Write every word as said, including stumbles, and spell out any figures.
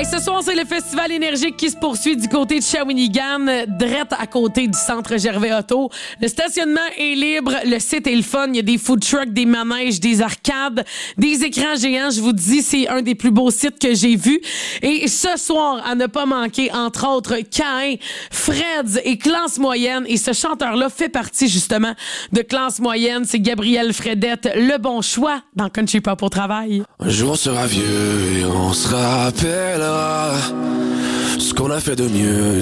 Hey, ce soir, c'est le festival énergique qui se poursuit du côté de Shawinigan, drette à côté du centre Gervais Auto. Le stationnement est libre, le site est le fun. Il y a des food trucks, des manèges, des arcades, des écrans géants. Je vous dis, c'est un des plus beaux sites que j'ai vus. Et ce soir, à ne pas manquer, entre autres, Caïn, Freds et Classe Moyenne. Et ce chanteur-là fait partie, justement, de Classe Moyenne. C'est Gabriel Fredette, le bon choix dans Country Pop au travail. Un jour on sera vieux et on se rappellera ce qu'on a fait de mieux